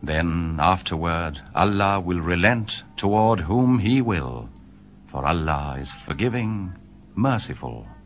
Then afterward Allah will relent toward whom He will, for Allah is forgiving, merciful.